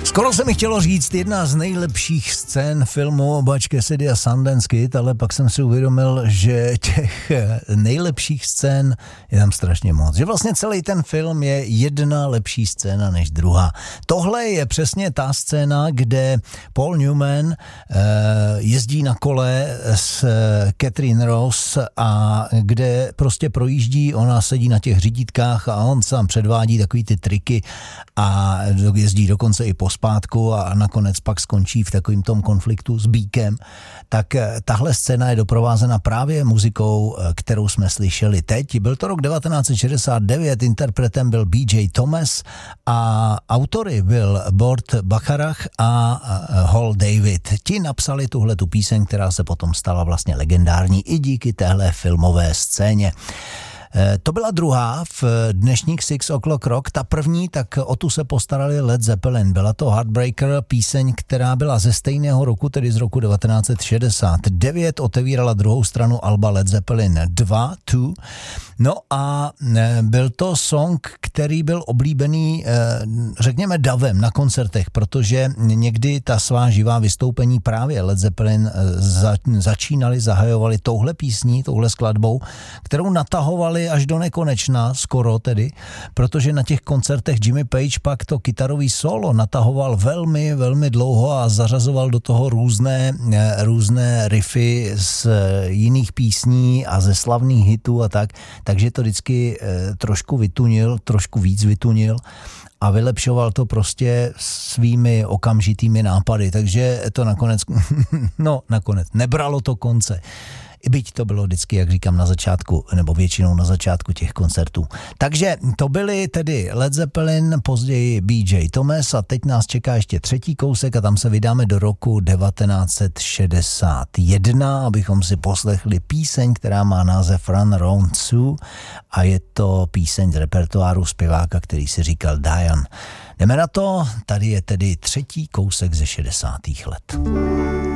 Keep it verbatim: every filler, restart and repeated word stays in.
Skoro se mi chtělo říct jedna z nejlepších scén filmu Butch Cassidy a Sundance Kid, ale pak jsem si uvědomil, že těch nejlepších scén je tam strašně moc. Že vlastně celý ten film je jedna lepší scéna než druhá. Tohle je přesně ta scéna, kde Paul Newman uh, jezdí na kole s Catherine Ross a kde prostě projíždí, ona sedí na těch řídítkách a on sám předvádí takový ty triky a jezdí dokonce i po zpátku a nakonec pak skončí v takovým tom konfliktu s Beakem, tak tahle scéna je doprovázena právě muzikou, kterou jsme slyšeli teď. Byl to rok devatenáct set šedesát devět, interpretem byl B J Thomas a autory byl Burt Bacharach a Hal David. Ti napsali tuhle tu píseň, která se potom stala vlastně legendární i díky téhle filmové scéně. To byla druhá v dnešních Six O'Clock Rock. Ta první, tak o tu se postarali Led Zeppelin. Byla to Heartbreaker, píseň, která byla ze stejného roku, tedy z roku devatenáct set šedesát devět. Otevírala druhou stranu alba Led Zeppelin dva, two. No a byl to song, který byl oblíbený, řekněme, davem na koncertech, protože někdy ta svá živá vystoupení právě Led Zeppelin začínali, zahajovali touhle písní, touhle skladbou, kterou natahovali až do nekonečna, skoro tedy, protože na těch koncertech Jimmy Page pak to kytarový solo natahoval velmi, velmi dlouho a zařazoval do toho různé, různé riffy z jiných písní a ze slavných hitů a tak, takže to vždycky trošku vytunil, trošku víc vytunil a vylepšoval to prostě svými okamžitými nápady, takže to nakonec, no nakonec, nebralo to konce. I byť to bylo vždycky, jak říkám, na začátku, nebo většinou na začátku těch koncertů. Takže to byly tedy Led Zeppelin, později B J Thomas a teď nás čeká ještě třetí kousek a tam se vydáme do roku devatenáct set šedesát jedna, abychom si poslechli píseň, která má název Run Around Sue a je to píseň z repertoáru zpěváka, který si říkal Diane. Jdeme na to, tady je tedy třetí kousek ze šedesátých let.